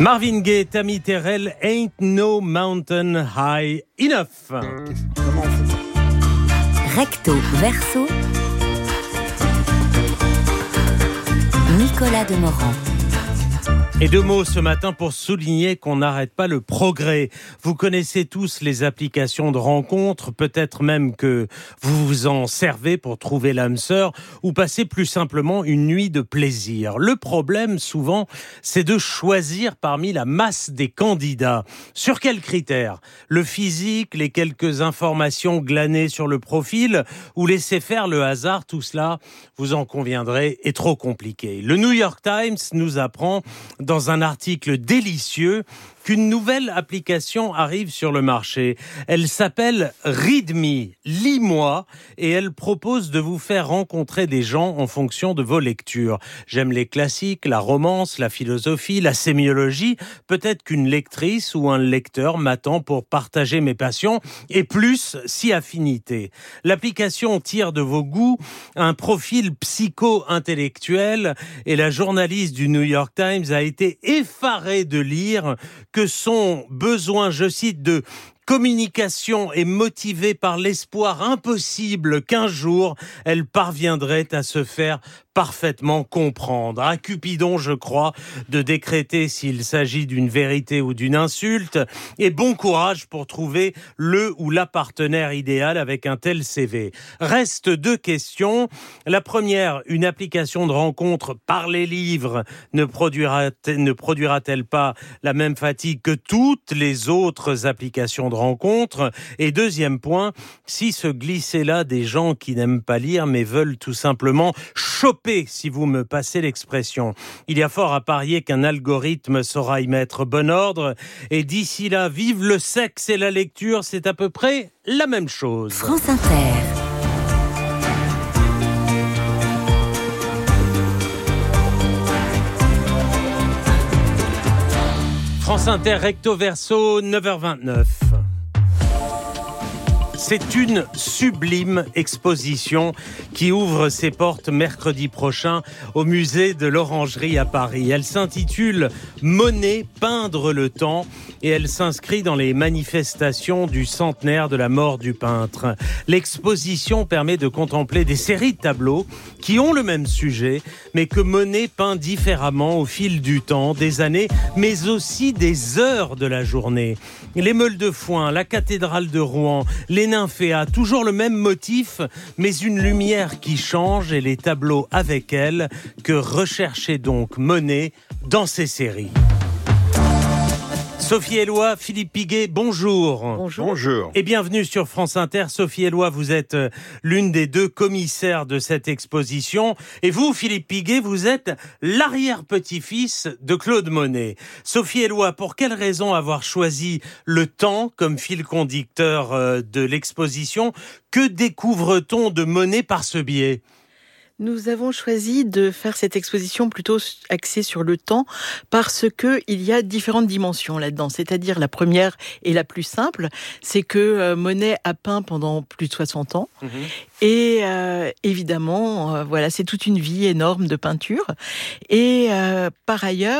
Marvin Gaye, Tammy Terrell, Ain't No Mountain High Enough. Comment on fait ça ? Recto verso. Nicolas Demorand. Et deux mots ce matin pour souligner qu'on n'arrête pas le progrès. Vous connaissez tous les applications de rencontres, peut-être même que vous vous en servez pour trouver l'âme sœur ou passer plus simplement une nuit de plaisir. Le problème, souvent, c'est de choisir parmi la masse des candidats. Sur quels critères ? Le physique, les quelques informations glanées sur le profil ou laisser faire le hasard, tout cela, vous en conviendrez, est trop compliqué. Le New York Times nous apprend dans un article délicieux qu'une nouvelle application arrive sur le marché. Elle s'appelle Read Me, lis-moi, et elle propose de vous faire rencontrer des gens en fonction de vos lectures. J'aime les classiques, la romance, la philosophie, la sémiologie. Peut-être qu'une lectrice ou un lecteur m'attend pour partager mes passions et plus si affinité. L'application tire de vos goûts un profil psycho-intellectuel et la journaliste du New York Times a été effarée de lire que son besoin, je cite, de communication est motivée par l'espoir impossible qu'un jour, elle parviendrait à se faire parfaitement comprendre. À Cupidon, je crois, de décréter s'il s'agit d'une vérité ou d'une insulte. Et bon courage pour trouver le ou la partenaire idéal avec un tel CV. Restent deux questions. La première, une application de rencontre par les livres ne produira-t-elle pas la même fatigue que toutes les autres applications de rencontre ? Et deuxième point, si se glissaient là des gens qui n'aiment pas lire mais veulent tout simplement choper, si vous me passez l'expression. Il y a fort à parier qu'un algorithme saura y mettre bon ordre. Et d'ici là, vive le sexe et la lecture, c'est à peu près la même chose. France Inter. France Inter, recto verso, 9h29. C'est une sublime exposition qui ouvre ses portes mercredi prochain au musée de l'Orangerie à Paris. Elle s'intitule « Monet, peindre le temps » et elle s'inscrit dans les manifestations du centenaire de la mort du peintre. L'exposition permet de contempler des séries de tableaux qui ont le même sujet, mais que Monet peint différemment au fil du temps, des années, mais aussi des heures de la journée. Les meules de foin, la cathédrale de Rouen, les nymphéas, toujours le même motif, mais une lumière qui change et les tableaux avec elle, que recherchait donc Monet dans ses séries. Sophie Eloi, Philippe Piguet, bonjour. Bonjour. Et bienvenue sur France Inter. Sophie Eloi, vous êtes l'une des deux commissaires de cette exposition. Et vous, Philippe Piguet, vous êtes l'arrière-petit-fils de Claude Monet. Sophie Eloi, pour quelle raison avoir choisi le temps comme fil conducteur de l'exposition ? Que découvre-t-on de Monet par ce biais ? Nous avons choisi de faire cette exposition plutôt axée sur le temps parce que il y a différentes dimensions là-dedans. C'est-à-dire la première et la plus simple, c'est que Monet a peint pendant plus de 60 ans. Et évidemment, voilà, c'est toute une vie énorme de peinture. Et par ailleurs,